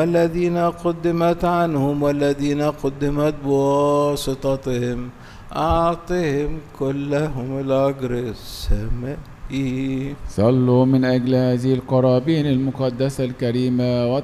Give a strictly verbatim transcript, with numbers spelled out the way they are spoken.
الذين قدمت عنهم والذين قدمت بواسطتهم أعطهم كلهم الأجر السمائي. صلوا من أجل هذه القرابين المقدسة الكريمة